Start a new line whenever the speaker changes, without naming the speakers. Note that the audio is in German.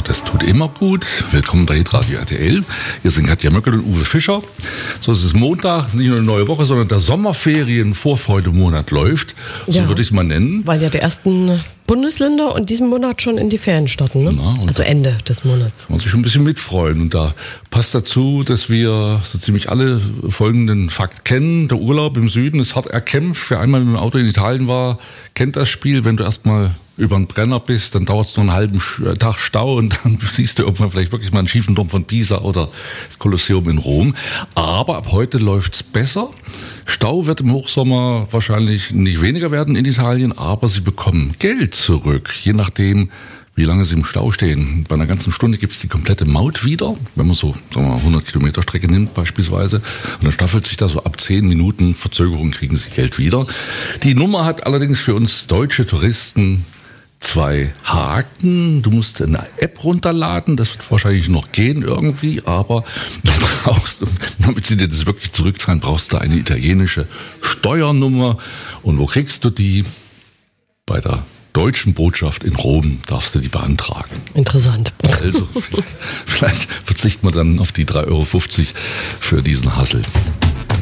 Das tut immer gut. Willkommen bei Hitradio RTL. Hier sind Katja Möckel und Uwe Fischer. So, es ist Montag, nicht nur eine neue Woche, sondern der Sommerferien-Vorfreudemonat läuft. So würde ich es mal nennen.
Weil ja die ersten Bundesländer in diesem Monat schon in die Ferien starten, ne? Also Ende des Monats.
Man sich schon ein bisschen mitfreuen. Und da passt dazu, dass wir so ziemlich alle folgenden Fakt kennen. Der Urlaub im Süden ist hart erkämpft. Wer einmal mit dem Auto in Italien war, kennt das Spiel. Wenn du erstmal über einen Brenner bist, dann dauert es nur einen halben Tag Stau und dann siehst du irgendwann vielleicht wirklich mal einen schiefen Turm von Pisa oder das Kolosseum in Rom. Aber ab heute läuft's besser. Stau wird im Hochsommer wahrscheinlich nicht weniger werden in Italien, aber sie bekommen Geld zurück, je nachdem, wie lange sie im Stau stehen. Bei einer ganzen Stunde gibt's die komplette Maut wieder, wenn man so 100 Kilometer Strecke nimmt beispielsweise. Und dann staffelt sich da so ab 10 Minuten Verzögerung kriegen sie Geld wieder. Die Nummer hat allerdings für uns deutsche Touristen 2 Haken. Du musst eine App runterladen, das wird wahrscheinlich noch gehen irgendwie, aber du brauchst, damit sie dir das wirklich zurückzahlen, brauchst du eine italienische Steuernummer. Und wo kriegst du die? Bei der deutschen Botschaft in Rom darfst du die beantragen.
Interessant.
Also vielleicht verzichtet man dann auf die 3,50 € für diesen Hassel.